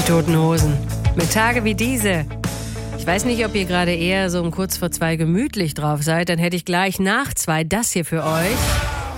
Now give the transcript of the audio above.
Toten Hosen. Mit Tage wie diese. Ich weiß nicht, ob ihr gerade eher so um kurz vor 2 gemütlich drauf seid. Dann hätte ich gleich nach 2 das hier für euch.